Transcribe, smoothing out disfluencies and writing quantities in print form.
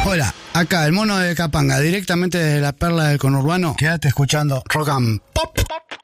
Hola, acá el mono de Capanga, directamente desde la perla del conurbano. Quédate escuchando Rock and Pop.